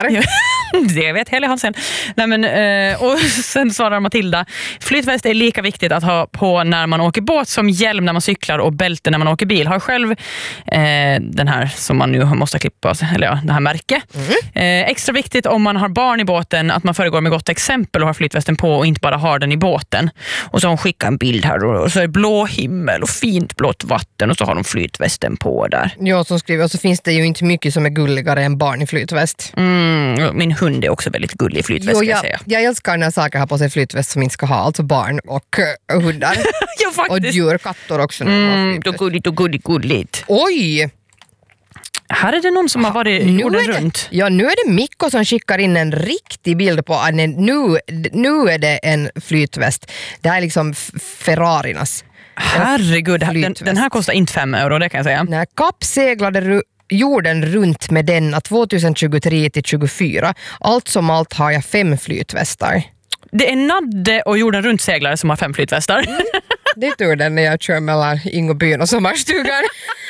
Det vet Heli Hansen. Nej, men, och sen svarar Matilda, flytväst är lika viktigt att ha på när man åker båt som hjälm när man cyklar och bälte när man åker bil. Har själv den här som man nu måste klippa, eller ja, det här märke. Extra viktigt om man har barn i båten att man föregår med gott exempel och har flytvästen på och inte bara har den i båten. Och så har hon skickat en bild här och så är det blå himmel och fint blått vatten och så har de flytvästen på där. Ja, som skriver, och så finns det ju inte mycket som är gulligare än barn i flytväst. Min hund är också väldigt gullig i flytväst, ska jag säga. Jag älskar när saker har på sig flytväst som inte ska ha, alltså barn och hundar. Ja, faktiskt. Och djur, katter också. Gulligt. Oj! Här är det någon som har varit jorden runt. Ja, nu är det Mikko som skickar in en riktig bild på nu är det en flytväst. Det här är liksom Ferrarinas. Herregud, den här kostar inte 5 euro, det kan jag säga. Nej, Kapp seglade jorden runt med denna 2023 till 2024. Allt som allt har jag 5 flytvästar. Det är Nadde och jorden runt seglare som har 5 flytvästar. Det är tur den när jag kör mellan Ingobyn och sommarstugan.